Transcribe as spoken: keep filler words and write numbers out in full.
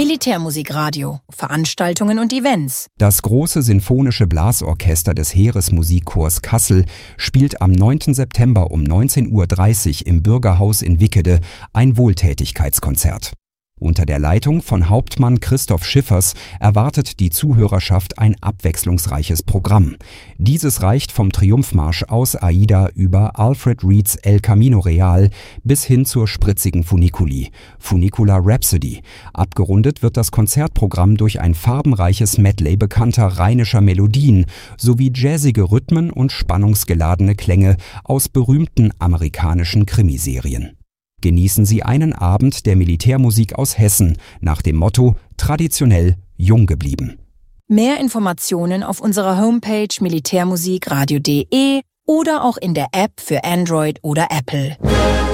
Militärmusikradio, Veranstaltungen und Events. Das große sinfonische Blasorchester des Heeresmusikchors Kassel spielt am neunten September um neunzehn Uhr dreißig im Bürgerhaus in Wickede ein Wohltätigkeitskonzert. Unter der Leitung von Hauptmann Christoph Schiffers erwartet die Zuhörerschaft ein abwechslungsreiches Programm. Dieses reicht vom Triumphmarsch aus Aida über Alfred Reeds El Camino Real bis hin zur spritzigen Funiculi, Funicula Rhapsody. Abgerundet wird das Konzertprogramm durch ein farbenreiches Medley bekannter rheinischer Melodien sowie jazzige Rhythmen und spannungsgeladene Klänge aus berühmten amerikanischen Krimiserien. Genießen Sie einen Abend der Militärmusik aus Hessen nach dem Motto traditionell jung geblieben. Mehr Informationen auf unserer Homepage militärmusikradio punkt de oder auch in der App für Android oder Apple.